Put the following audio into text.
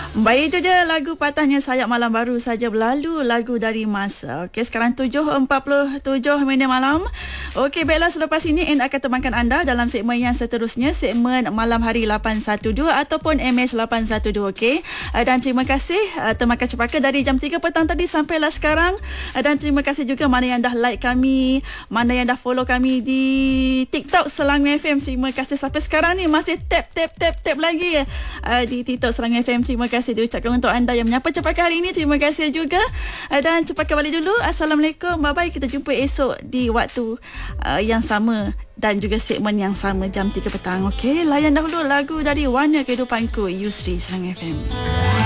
Baik, itu dia lagu Patahnya Sayap Malam baru saja berlalu, lagu dari Masa. Okey, sekarang 7.47 minit malam. Okey, baiklah, selepas ini N akan temankan anda dalam segmen yang seterusnya, segmen Malam Hari 812 ataupun MH812. Okey, dan terima kasih temankan Cepaka dari jam 3 petang tadi sampailah sekarang. Dan terima kasih juga mana yang dah like kami, mana yang dah follow kami di TikTok Selangor FM. Terima kasih sampai sekarang ni masih tap lagi di TikTok Selangor FM. Terima kasih diucapkan untuk anda yang menyapa Cepaka hari ini. Terima kasih juga. Dan Cepaka balik dulu. Assalamualaikum. Bye bye. Kita jumpa esok di waktu yang sama dan juga segmen yang sama jam 3 petang. Okey, layan dahulu lagu dari Warna Kehidupanku, Yusri, Selangor FM.